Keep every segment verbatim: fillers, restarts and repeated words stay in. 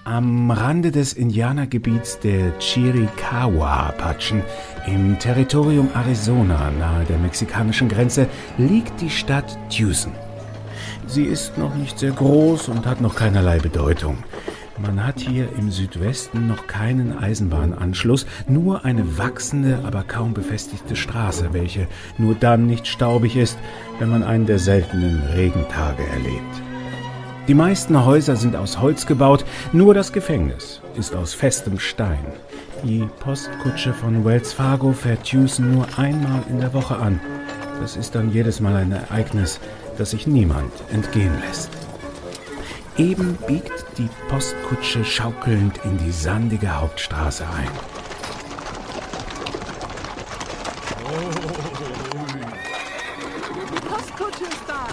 Am Rande des Indianergebiets der Chiricahua-Apachen im Territorium Arizona nahe der mexikanischen Grenze liegt die Stadt Tucson. Sie ist noch nicht sehr groß und hat noch keinerlei Bedeutung. Man hat hier im Südwesten noch keinen Eisenbahnanschluss, nur eine wachsende, aber kaum befestigte Straße, welche nur dann nicht staubig ist, wenn man einen der seltenen Regentage erlebt. Die meisten Häuser sind aus Holz gebaut, nur das Gefängnis ist aus festem Stein. Die Postkutsche von Wells Fargo fährt Tucson nur einmal in der Woche an. Das ist dann jedes Mal ein Ereignis, das sich niemand entgehen lässt. Eben biegt die Postkutsche schaukelnd in die sandige Hauptstraße ein. Die Postkutsche ist da!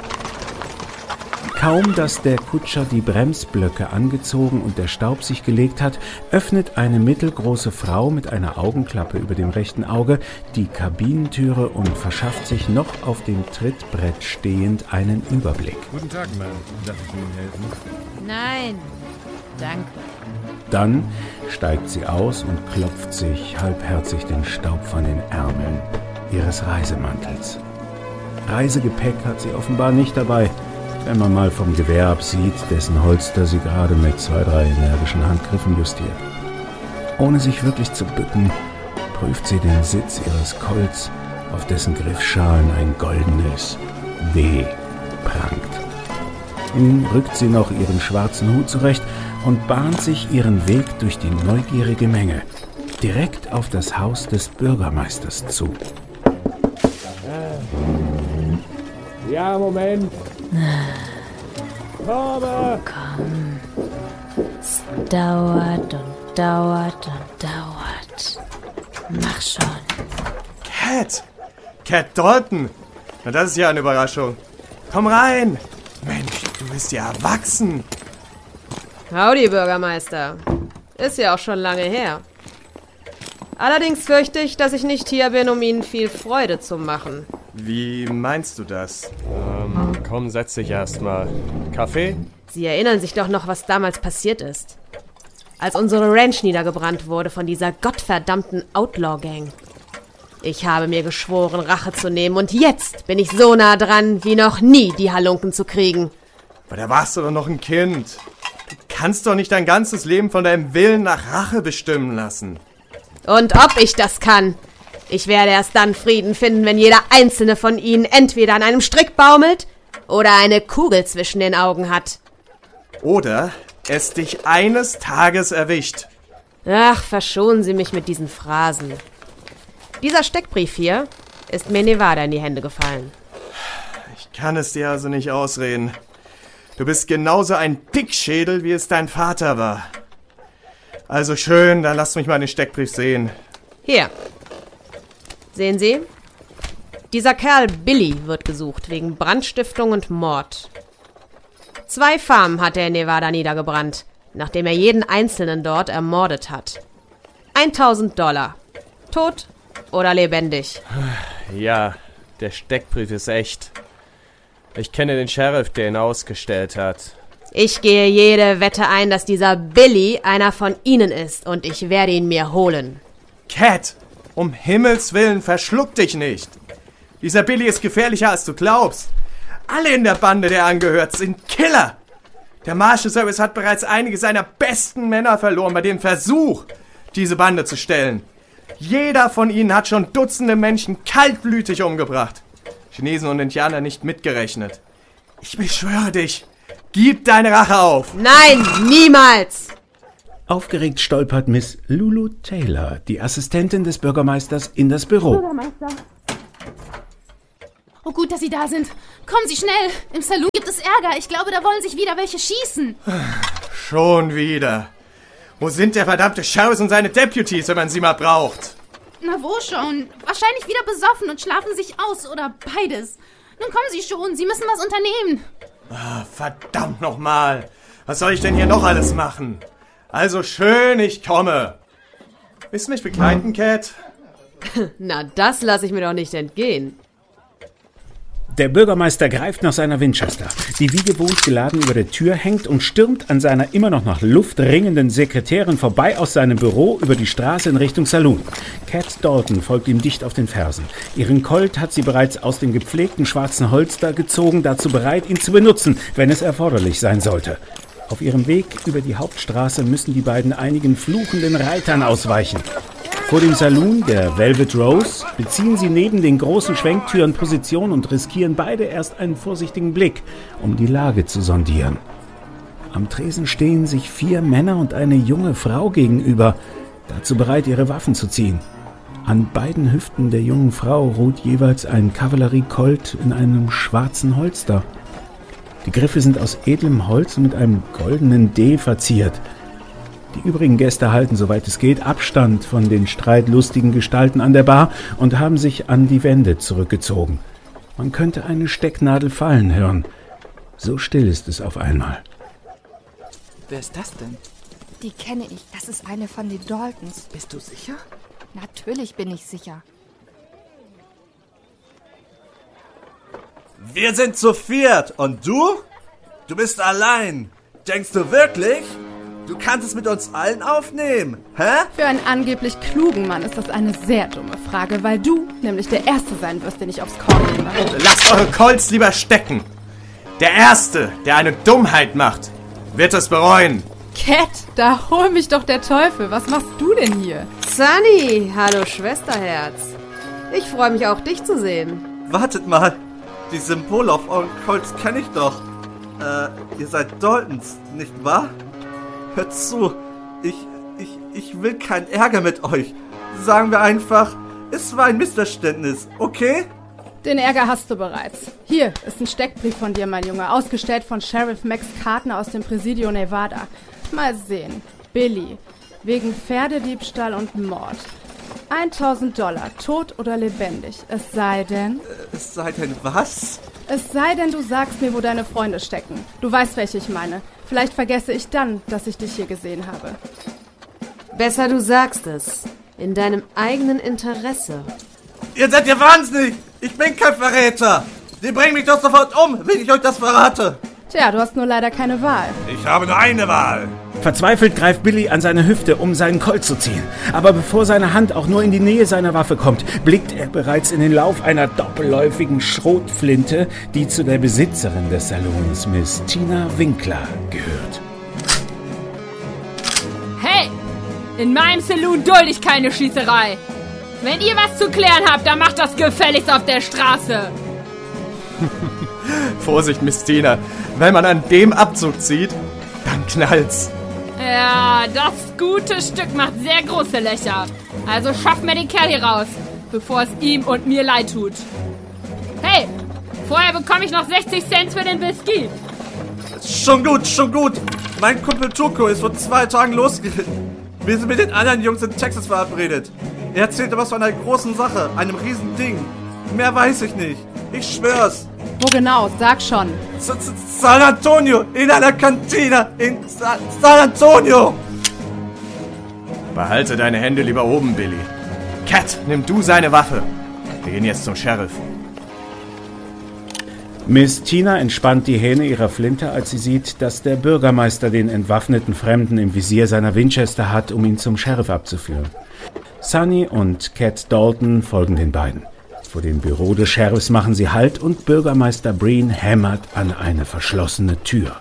Kaum, dass der Kutscher die Bremsblöcke angezogen und der Staub sich gelegt hat, öffnet eine mittelgroße Frau mit einer Augenklappe über dem rechten Auge die Kabinentüre und verschafft sich noch auf dem Trittbrett stehend einen Überblick. Guten Tag, Mann. Darf ich Ihnen helfen? Nein, danke. Dann steigt sie aus und klopft sich halbherzig den Staub von den Ärmeln ihres Reisemantels. Reisegepäck hat sie offenbar nicht dabei, wenn man mal vom Gewehr absieht, dessen Holster sie gerade mit zwei, drei energischen Handgriffen justiert. Ohne sich wirklich zu bücken, prüft sie den Sitz ihres Colts, auf dessen Griffschalen ein goldenes W prangt. Nun rückt sie noch ihren schwarzen Hut zurecht und bahnt sich ihren Weg durch die neugierige Menge, direkt auf das Haus des Bürgermeisters zu. Ja, Moment. Komme! Komm. Es dauert und dauert und dauert. Mach schon. Cat! Cat Dalton! Na, das ist ja eine Überraschung. Komm rein! Mensch, du bist ja erwachsen. Howdy, Bürgermeister. Ist ja auch schon lange her. Allerdings fürchte ich, dass ich nicht hier bin, um Ihnen viel Freude zu machen. Wie meinst du das? Ähm, komm, setz dich erstmal. Kaffee? Sie erinnern sich doch noch, was damals passiert ist. Als unsere Ranch niedergebrannt wurde von dieser gottverdammten Outlaw-Gang. Ich habe mir geschworen, Rache zu nehmen und jetzt bin ich so nah dran, wie noch nie die Halunken zu kriegen. Aber da warst du doch noch ein Kind. Du kannst doch nicht dein ganzes Leben von deinem Willen nach Rache bestimmen lassen. Und ob ich das kann? Ich werde erst dann Frieden finden, wenn jeder einzelne von ihnen entweder an einem Strick baumelt oder eine Kugel zwischen den Augen hat. Oder es dich eines Tages erwischt. Ach, verschonen Sie mich mit diesen Phrasen. Dieser Steckbrief hier ist mir in Nevada in die Hände gefallen. Ich kann es dir also nicht ausreden. Du bist genauso ein Dickschädel, wie es dein Vater war. Also schön, dann lass mich mal den Steckbrief sehen. Hier. Sehen Sie? Dieser Kerl Billy wird gesucht wegen Brandstiftung und Mord. Zwei Farmen hat er in Nevada niedergebrannt, nachdem er jeden Einzelnen dort ermordet hat. eintausend Dollar. Tot oder lebendig? Ja, der Steckbrief ist echt. Ich kenne den Sheriff, der ihn ausgestellt hat. Ich gehe jede Wette ein, dass dieser Billy einer von Ihnen ist und ich werde ihn mir holen. Cat, um Himmels Willen, verschluck dich nicht. Dieser Billy ist gefährlicher, als du glaubst. Alle in der Bande, der angehört, sind Killer. Der Marshal Service hat bereits einige seiner besten Männer verloren bei dem Versuch, diese Bande zu stellen. Jeder von ihnen hat schon Dutzende Menschen kaltblütig umgebracht. Chinesen und Indianer nicht mitgerechnet. Ich beschwöre dich, gib deine Rache auf. Nein, niemals! Aufgeregt stolpert Miss Lulu Taylor, die Assistentin des Bürgermeisters, in das Büro. Bürgermeister. Oh, gut, dass Sie da sind. Kommen Sie schnell. Im Saloon gibt es Ärger. Ich glaube, da wollen sich wieder welche schießen. Schon wieder. Wo sind der verdammte Sheriff und seine Deputies, wenn man sie mal braucht? Na, wo schon? Wahrscheinlich wieder besoffen und schlafen sich aus oder beides. Nun kommen Sie schon. Sie müssen was unternehmen. Ah, verdammt nochmal. Was soll ich denn hier noch alles machen? Also schön, ich komme. Willst du mich begleiten, Cat? Na, das lasse ich mir doch nicht entgehen. Der Bürgermeister greift nach seiner Winchester, die wie gewohnt geladen über der Tür hängt, und stürmt an seiner immer noch nach Luft ringenden Sekretärin vorbei aus seinem Büro über die Straße in Richtung Saloon. Cat Dalton folgt ihm dicht auf den Fersen. Ihren Colt hat sie bereits aus dem gepflegten schwarzen Holster gezogen, dazu bereit, ihn zu benutzen, wenn es erforderlich sein sollte. Auf ihrem Weg über die Hauptstraße müssen die beiden einigen fluchenden Reitern ausweichen. Vor dem Saloon, der Velvet Rose, beziehen sie neben den großen Schwenktüren Position und riskieren beide erst einen vorsichtigen Blick, um die Lage zu sondieren. Am Tresen stehen sich vier Männer und eine junge Frau gegenüber, dazu bereit, ihre Waffen zu ziehen. An beiden Hüften der jungen Frau ruht jeweils ein Kavallerie-Colt in einem schwarzen Holster. Die Griffe sind aus edlem Holz und mit einem goldenen D verziert. Die übrigen Gäste halten, soweit es geht, Abstand von den streitlustigen Gestalten an der Bar und haben sich an die Wände zurückgezogen. Man könnte eine Stecknadel fallen hören. So still ist es auf einmal. Wer ist das denn? Die kenne ich. Das ist eine von den Daltons. Bist du sicher? Natürlich bin ich sicher. Wir sind zu viert. Und du? Du bist allein. Denkst du wirklich? Du kannst es mit uns allen aufnehmen, hä? Für einen angeblich klugen Mann ist das eine sehr dumme Frage, weil du nämlich der Erste sein wirst, den ich aufs Korn nehme. Lasst eure Colts lieber stecken. Der Erste, der eine Dummheit macht, wird es bereuen. Cat, da hol mich doch der Teufel. Was machst du denn hier? Sunny, hallo Schwesterherz. Ich freue mich auch, dich zu sehen. Wartet mal. Die Symbole auf euren Colts kenne ich doch. Äh, ihr seid Daltons, nicht wahr? Hört zu, ich, ich, ich will keinen Ärger mit euch. Sagen wir einfach, es war ein Missverständnis, okay? Den Ärger hast du bereits. Hier ist ein Steckbrief von dir, mein Junge, ausgestellt von Sheriff Max Kartner aus dem Presidio Nevada. Mal sehen. Billy, wegen Pferdediebstahl und Mord. tausend Dollar, tot oder lebendig. Es sei denn... Es sei denn was? Es sei denn, du sagst mir, wo deine Freunde stecken. Du weißt, welche ich meine. Vielleicht vergesse ich dann, dass ich dich hier gesehen habe. Besser du sagst es. In deinem eigenen Interesse. Ihr seid ja wahnsinnig! Ich bin kein Verräter! Die bringen mich doch sofort um, wenn ich euch das verrate! Tja, du hast nur leider keine Wahl. Ich habe nur eine Wahl! Verzweifelt greift Billy an seine Hüfte, um seinen Colt zu ziehen. Aber bevor seine Hand auch nur in die Nähe seiner Waffe kommt, blickt er bereits in den Lauf einer doppelläufigen Schrotflinte, die zu der Besitzerin des Salons, Miss Tina Winkler, gehört. Hey! In meinem Saloon dulde ich keine Schießerei. Wenn ihr was zu klären habt, dann macht das gefälligst auf der Straße. Vorsicht, Miss Tina. Wenn man an dem Abzug zieht, dann knallt's. Ja, das gute Stück macht sehr große Löcher. Also schafft mir den Kerl hier raus, bevor es ihm und mir leid tut. Hey, vorher bekomme ich noch sechzig Cent für den Whisky. Schon gut, schon gut. Mein Kumpel Tuko ist vor zwei Tagen losgeritten. Wir sind mit den anderen Jungs in Texas verabredet. Er erzählte was von einer großen Sache, einem riesen Ding. Mehr weiß ich nicht. Ich schwör's. Wo genau? Sag schon. S- S- San Antonio, in einer Kantine, in Sa- San Antonio. Behalte deine Hände lieber oben, Billy. Cat, nimm du seine Waffe. Wir gehen jetzt zum Sheriff. Miss Tina entspannt die Hähne ihrer Flinte, als sie sieht, dass der Bürgermeister den entwaffneten Fremden im Visier seiner Winchester hat, um ihn zum Sheriff abzuführen. Sunny und Cat Dalton folgen den beiden. Vor dem Büro des Sheriffs machen sie Halt und Bürgermeister Breen hämmert an eine verschlossene Tür.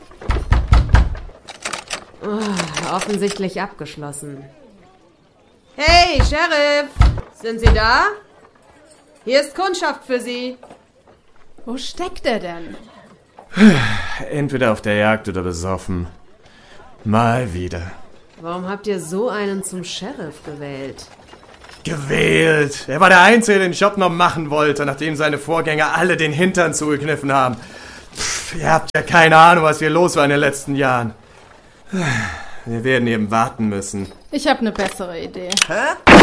Oh, offensichtlich abgeschlossen. Hey, Sheriff! Sind Sie da? Hier ist Kundschaft für Sie. Wo steckt er denn? Entweder auf der Jagd oder besoffen. Mal wieder. Warum habt ihr so einen zum Sheriff gewählt? Gewählt. Er war der Einzige, den den Job noch machen wollte, nachdem seine Vorgänger alle den Hintern zugekniffen haben. Pff, ihr habt ja keine Ahnung, was hier los war in den letzten Jahren. Wir werden eben warten müssen. Ich habe eine bessere Idee. Hä?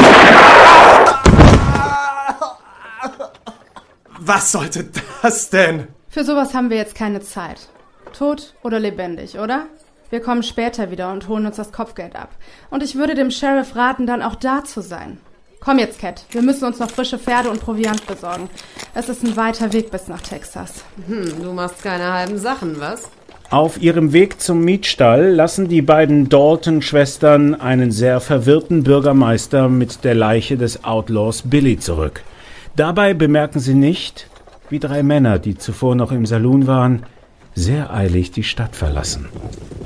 Was sollte das denn? Für sowas haben wir jetzt keine Zeit. Tot oder lebendig, oder? Wir kommen später wieder und holen uns das Kopfgeld ab. Und ich würde dem Sheriff raten, dann auch da zu sein. Komm jetzt, Cat. Wir müssen uns noch frische Pferde und Proviant besorgen. Es ist ein weiter Weg bis nach Texas. Hm, du machst keine halben Sachen, was? Auf ihrem Weg zum Mietstall lassen die beiden Dalton-Schwestern einen sehr verwirrten Bürgermeister mit der Leiche des Outlaws Billy zurück. Dabei bemerken sie nicht, wie drei Männer, die zuvor noch im Saloon waren, sehr eilig die Stadt verlassen.